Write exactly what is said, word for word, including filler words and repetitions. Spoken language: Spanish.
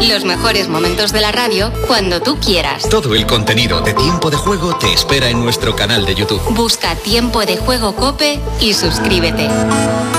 Los mejores momentos de la radio cuando tú quieras. Todo el contenido de Tiempo de Juego te espera en nuestro canal de YouTube. Busca Tiempo de Juego COPE y suscríbete.